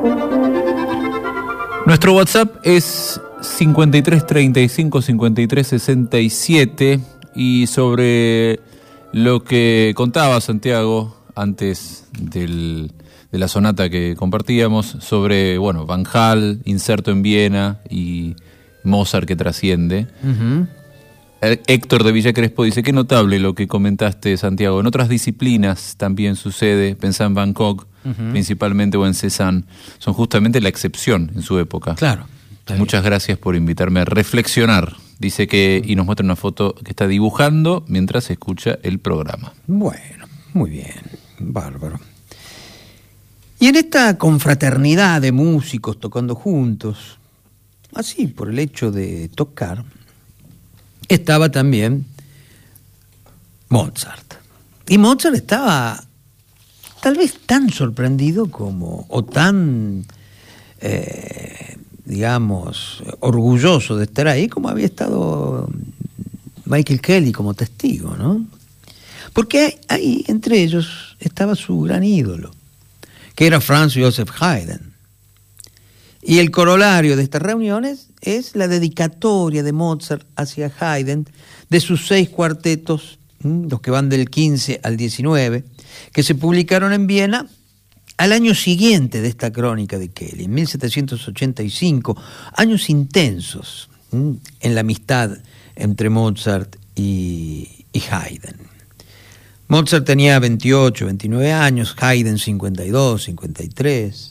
Nuestro WhatsApp es 53 35 53 67 y sobre lo que contaba Santiago antes de la sonata que compartíamos sobre, bueno, Van Hal, inserto en Viena y Mozart que trasciende. Uh-huh. Héctor de Villa Crespo dice, qué notable lo que comentaste, Santiago. En otras disciplinas también sucede, pensá en Bangkok, uh-huh, principalmente, o en Cézanne. Son justamente la excepción en su época. Claro. Muchas gracias por invitarme a reflexionar. Dice que, y nos muestra una foto que está dibujando mientras escucha el programa. Bueno, muy bien, bárbaro. Y en esta confraternidad de músicos tocando juntos, así por el hecho de tocar, estaba también Mozart. Y Mozart estaba tal vez tan sorprendido como, o tan, digamos, orgulloso de estar ahí como había estado Michael Kelly como testigo, ¿no? Porque ahí entre ellos estaba su gran ídolo, que era Franz Joseph Haydn. Y el corolario de estas reuniones es la dedicatoria de Mozart hacia Haydn de sus 6 cuartetos, los que van del 15 al 19, que se publicaron en Viena al año siguiente de esta crónica de Kelly, en 1785, años intensos en la amistad entre Mozart y Haydn. Mozart tenía 28, 29 años, Haydn 52, 53.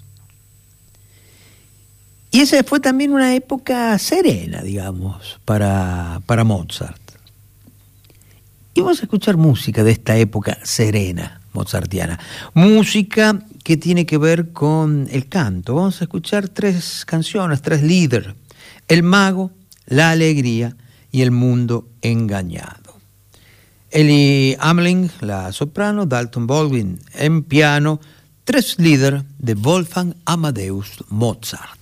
Y esa fue también una época serena, digamos, para Mozart. Y vamos a escuchar música de esta época serena mozartiana. Música que tiene que ver con el canto. Vamos a escuchar 3 canciones, 3 Lieder. El mago, la alegría y el mundo engañado. Ellie Ameling, la soprano, Dalton Baldwin en piano, 3 Lieder de Wolfgang Amadeus Mozart.